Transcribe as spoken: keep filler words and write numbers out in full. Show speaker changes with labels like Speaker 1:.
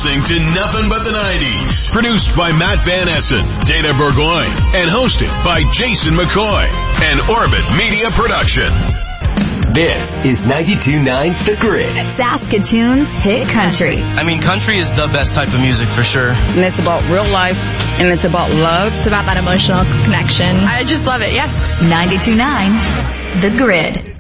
Speaker 1: listening to Nothing But the nineties. Produced by Matt Van Essen, Dana Burgoyne, and hosted by Jason McCoy. An Orbit Media production.
Speaker 2: This is ninety-two point nine The Grid.
Speaker 3: Saskatoon's hit country.
Speaker 4: I mean, country is the best type of music for sure.
Speaker 5: And it's about real life, and it's about love.
Speaker 6: It's about that emotional connection.
Speaker 7: I just love it, yeah.
Speaker 3: ninety-two point nine The Grid.